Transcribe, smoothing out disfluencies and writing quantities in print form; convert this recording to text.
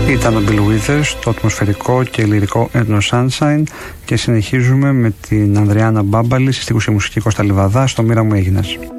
Ήταν ο Bill Withers, το ατμοσφαιρικό και λυρικό Etno Sunshine, και συνεχίζουμε με την Ανδριάννα Μπάμπαλη στη στίχους και μουσική Κώστα Λιβαδά στο «Μοίρα μου έγινες».